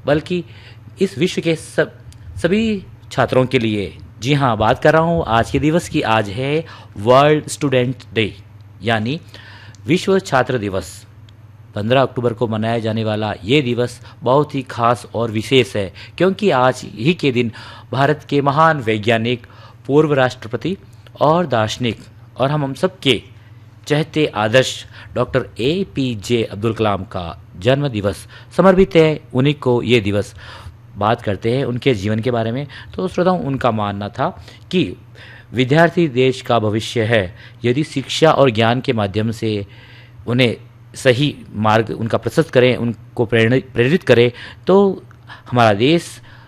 बल्कि इस विश्व के सभी छात्रों के लिए। जी हाँ, बात कर रहा हूँ आज के दिवस की। आज है वर्ल्ड स्टूडेंट डे, यानी विश्व छात्र दिवस। 15 अक्टूबर को मनाया जाने वाला ये दिवस बहुत ही खास और विशेष है, क्योंकि आज ही के दिन भारत के महान वैज्ञानिक, पूर्व राष्ट्रपति और दार्शनिक और हम सबके चहते आदर्श डॉक्टर APJ अब्दुल कलाम का जन्म दिवस समर्पित है। उन्हीं को ये दिवस बात करते हैं उनके जीवन के बारे में। तो श्रोताओं, उनका मानना था कि विद्यार्थी देश का भविष्य है। यदि शिक्षा और ज्ञान के माध्यम से उन्हें सही मार्ग उनका प्रशस्त करें, उनको प्रेरित करें, तो हमारा देश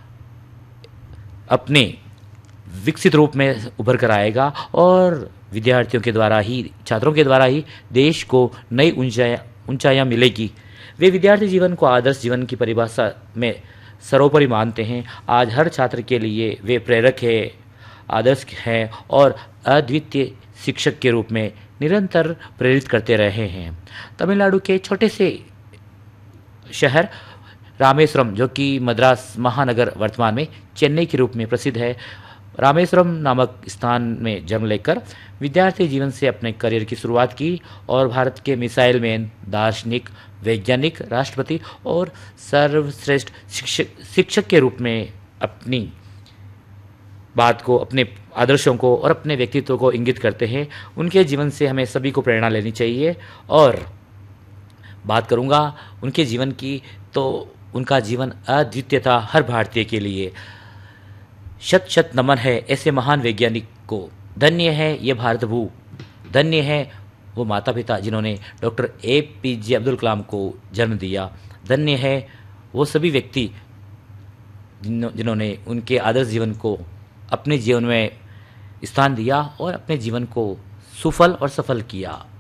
अपने विकसित रूप में उभर कर आएगा और विद्यार्थियों के द्वारा ही, छात्रों के द्वारा ही देश को नई ऊंचाइयां मिलेगी। वे विद्यार्थी जीवन को आदर्श जीवन की परिभाषा में सर्वोपरि मानते हैं। आज हर छात्र के लिए वे प्रेरक है, आदर्श हैं और अद्वितीय शिक्षक के रूप में निरंतर प्रेरित करते रहे हैं। तमिलनाडु के छोटे से शहर रामेश्वरम, जो कि मद्रास महानगर वर्तमान में चेन्नई के रूप में प्रसिद्ध है, रामेश्वरम नामक स्थान में जन्म लेकर विद्यार्थी जीवन से अपने करियर की शुरुआत की और भारत के मिसाइल मैन, दार्शनिक, वैज्ञानिक, राष्ट्रपति और सर्वश्रेष्ठ शिक्षक के रूप में अपनी बात को, अपने आदर्शों को और अपने व्यक्तित्व को इंगित करते हैं। उनके जीवन से हमें सभी को प्रेरणा लेनी चाहिए। और बात करूंगा उनके जीवन की, तो उनका जीवन अद्वितीय था हर भारतीय के लिए। शत शत नमन है ऐसे महान वैज्ञानिक को। धन्य है ये भारत भू, धन्य है वो माता पिता जिन्होंने डॉक्टर APJ अब्दुल कलाम को जन्म दिया। धन्य है वो सभी व्यक्ति जिन्होंने उनके आदर्श जीवन को अपने जीवन में स्थान दिया और अपने जीवन को सुफल और सफल किया।